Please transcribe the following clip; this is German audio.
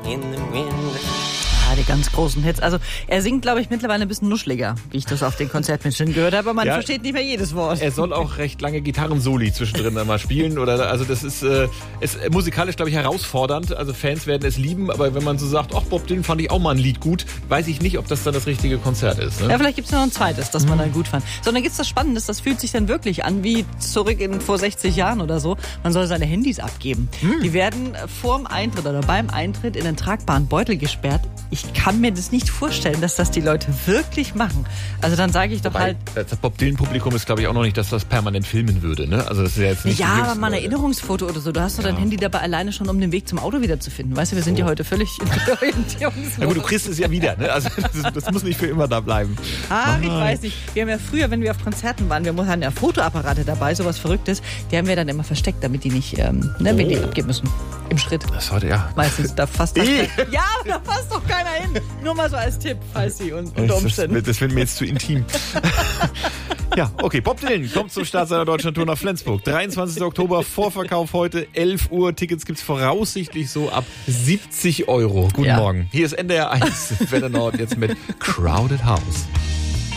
in the wind. Die ganz großen Hits. Also er singt, glaube ich, mittlerweile ein bisschen nuschliger, wie ich das auf den Konzertmitschnitten gehört habe, aber man versteht nicht mehr jedes Wort. Er soll auch recht lange Gitarrensoli zwischendrin einmal spielen. Also das ist musikalisch, glaube ich, herausfordernd. Also Fans werden es lieben, aber wenn man so sagt, ach Bob Dylan fand ich auch mal ein Lied gut, weiß ich nicht, ob das dann das richtige Konzert ist. Ne? Ja, vielleicht gibt es noch ein zweites, das man dann gut fand. Sondern gibt es das Spannendes, das fühlt sich dann wirklich an wie zurück vor 60 Jahren oder so. Man soll seine Handys abgeben. Die werden vorm Eintritt oder beim Eintritt in einen tragbaren Beutel gesperrt. Ich kann mir das nicht vorstellen, dass das die Leute wirklich machen. Also dann sage ich doch halt... Das Bob Dylan-Publikum ist, glaube ich, auch noch nicht, dass das permanent filmen würde. Ne? Also das ist ja jetzt nicht aber mal ein Erinnerungsfoto oder so. Du hast doch dein Handy dabei alleine schon, um den Weg zum Auto wieder zu finden. Weißt du, wir sind ja heute völlig in der Orientierungslos. Na gut, du kriegst es ja wieder. Ne? Also das muss nicht für immer da bleiben. Ich weiß nicht. Wir haben ja früher, wenn wir auf Konzerten waren, wir hatten ja Fotoapparate dabei, sowas Verrücktes. Die haben wir dann immer versteckt, damit die nicht wenn die abgeben müssen. Im Schritt. Das heute, ja. Meistens, da fasst das ja, da fasst doch keiner hin. Nur mal so als Tipp, falls sie unter Umständen. Das wird mir jetzt zu intim. Ja, okay. Bob Dylan kommt zum Start seiner Deutschlandtour nach Flensburg. 23. Oktober, Vorverkauf heute, 11 Uhr. Tickets gibt's voraussichtlich so ab 70 €. Guten Morgen. Hier ist NDR 1. Welle Nord jetzt mit Crowded House.